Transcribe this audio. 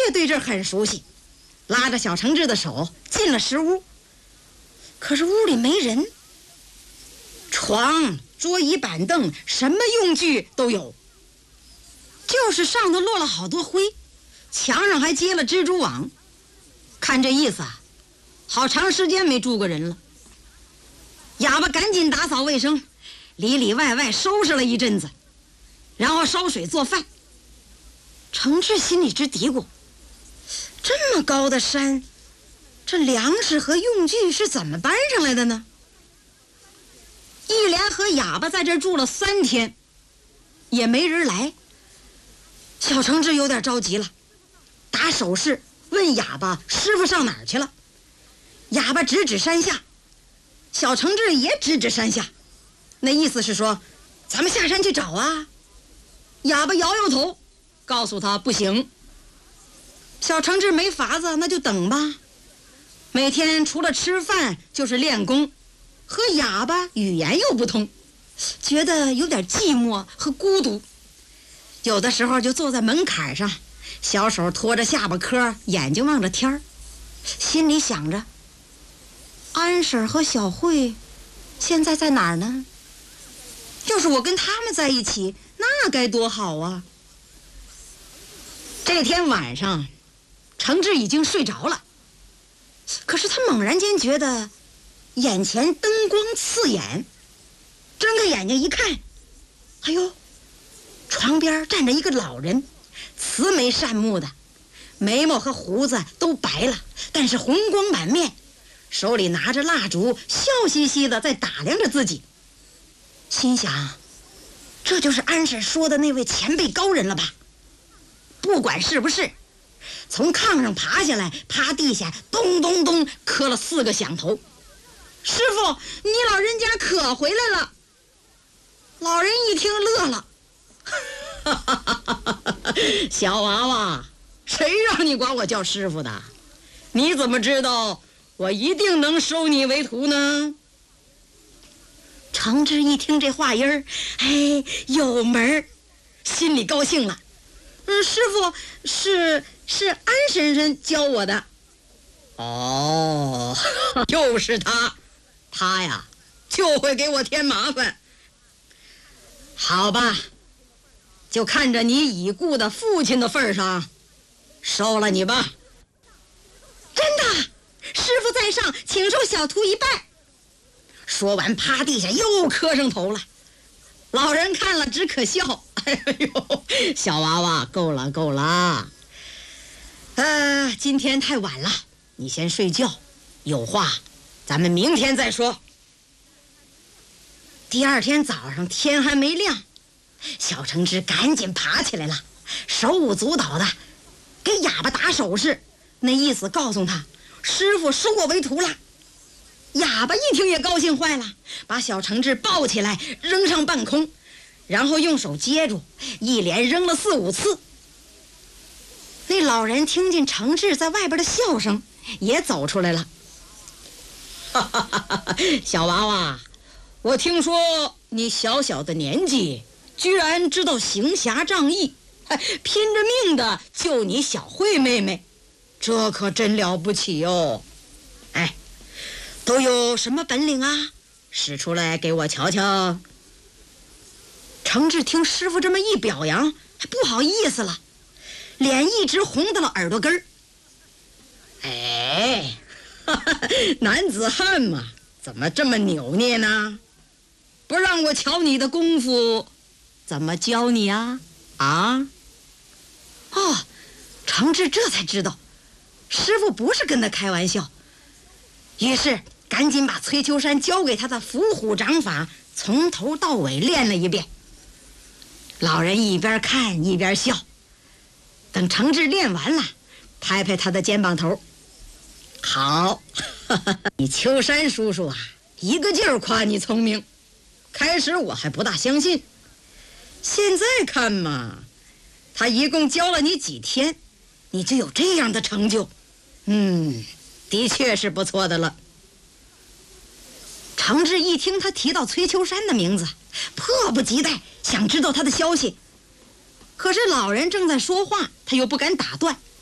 确对这儿很熟悉，拉着小承志的手进了石屋。可是屋里没人，床、桌椅板凳什么用具都有，就是上头落了好多灰，墙上还结了蜘蛛网。看这意思啊，好长时间没住过人了。哑巴赶紧打扫卫生，里里外外收拾了一阵子，然后烧水做饭。承志心里直嘀咕，这么高的山，这粮食和用具是怎么搬上来的呢？一连和哑巴在这儿住了3天，也没人来。小承志有点着急了，打手势问哑巴师傅上哪儿去了。哑巴指指山下，小承志也指指山下，那意思是说咱们下山去找啊。哑巴摇摇头，告诉他不行。小承志没法子，那就等吧。每天除了吃饭就是练功，和哑巴语言又不通，觉得有点寂寞和孤独。有的时候就坐在门槛上，小手托着下巴颏，眼睛望着天儿，心里想着安婶和小慧现在在哪儿呢？要是我跟他们在一起，那该多好啊。这天晚上，承志已经睡着了，可是他猛然间觉得眼前灯光刺眼，睁开眼睛一看，哎呦，床边站着一个老人，慈眉善目的，眉毛和胡子都白了，但是红光满面，手里拿着蜡烛，笑嘻嘻的在打量着自己。心想，这就是安婶说的那位前辈高人了吧？不管是不是，从炕上爬下来，趴地下咚咚咚磕了4个响头。师傅，你老人家可回来了。老人一听乐了，小娃娃，谁让你管我叫师傅的？你怎么知道我一定能收你为徒呢？承志一听这话音儿，哎，有门儿，心里高兴了。师傅，是安婶婶教我的。哦，又是他呀，就会给我添麻烦。好吧，就看着你已故的父亲的份上，收了你吧。真的，师傅在上，请受小徒一拜。说完趴地下又磕上头了。老人看了只可笑，哎呦，小娃娃，够了。今天太晚了，你先睡觉，有话咱们明天再说。第二天早上天还没亮，小承志赶紧爬起来了，手舞足蹈的给哑巴打手势，那意思告诉他师傅收我为徒了。哑巴一听也高兴坏了，把小承志抱起来扔上半空，然后用手接住，一连扔了4、5次。那老人听见承志在外边的笑声，也走出来了。小娃娃，我听说你小小的年纪居然知道行侠仗义，拼着命的救你小慧妹妹，这可真了不起哟。哎，都有什么本领啊？使出来给我瞧瞧。承志听师傅这么一表扬，还不好意思了，脸一直红到了耳朵根儿。哎，男子汉嘛，怎么这么扭捏呢？不让我瞧你的功夫，怎么教你啊？啊？哦，承志这才知道，师傅不是跟他开玩笑，于是赶紧把崔秋山教给他的伏虎掌法从头到尾练了一遍。老人一边看一边笑，等承志练完了，拍拍他的肩膀头，好，你秋山叔叔啊，一个劲儿夸你聪明，开始我还不大相信，现在看嘛，他一共教了你几天，你就有这样的成就，的确是不错的了。承志一听他提到崔秋山的名字，迫不及待想知道他的消息，可是老人正在说话，他又不敢打断，